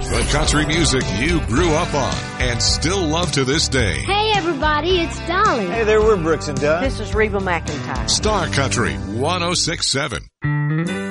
The country music you grew up on and still love to this day. Hey, everybody, it's Dolly. Hey there, we're Brooks and Dunn. This is Reba McEntire. Star Country 106.7.